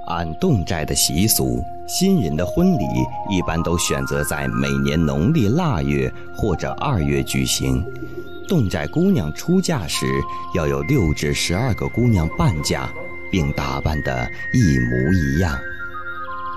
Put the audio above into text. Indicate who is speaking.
Speaker 1: 按侗寨的习俗，新人的婚礼一般都选择在每年农历腊月或者2月举行。侗寨姑娘出嫁时，要有6至12个姑娘伴嫁，并打扮得一模一样。